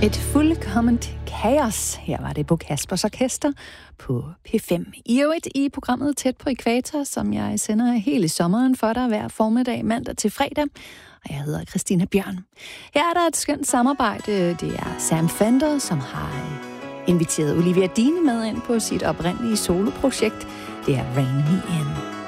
Et fuldkomment kaos. Her var det Bo Kaspers Orkester på P5. I øvrigt i programmet Tæt på Ækvator, som jeg sender hele sommeren for dig hver formiddag, mandag til fredag. Og jeg hedder Christina Bjørn. Her er der et skønt samarbejde. Det er Sam Fender, som har inviteret Olivia Dean med ind på sit oprindelige soloprojekt. Det er Rain Me In.